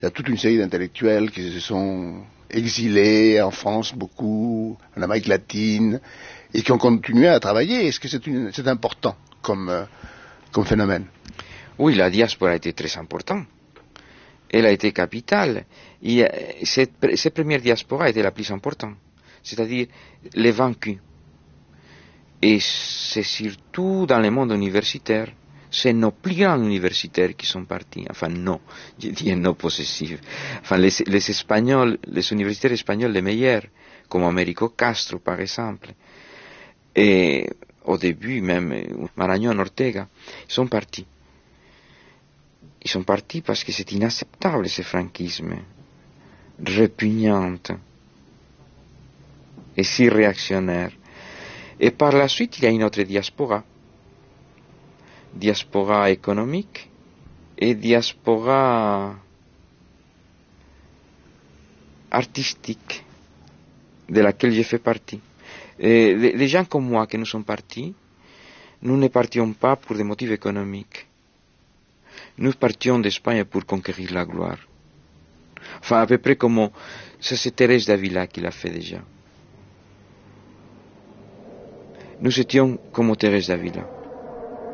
Il y a toute une série d'intellectuels qui se sont exilés en France, beaucoup, en Amérique latine, et qui ont continué à travailler. Est-ce que c'est important comme phénomène? Oui, la diaspora a été très importante. Elle a été capitale. Et cette première diaspora était la plus importante, c'est-à-dire les vaincus. Et c'est surtout dans le monde universitaire, c'est nos plus grands universitaires qui sont partis. Enfin, non, je dis non possessif. Enfin, les Espagnols, les universitaires espagnols les meilleurs, comme Américo Castro, par exemple. Et au début, même Marañón, Ortega, ils sont partis. Ils sont partis parce que c'est inacceptable ce franquisme, répugnant et si réactionnaire. Et par la suite, il y a une autre diaspora économique et diaspora artistique, de laquelle je fais partie. Et les gens comme moi qui nous sommes partis, nous ne partions pas pour des motifs économiques. Nous partions d'Espagne pour conquérir la gloire. Enfin, à peu près comme c'est Thérèse d'Avila qui l'a fait déjà. Nous étions comme Thérèse d'Avila.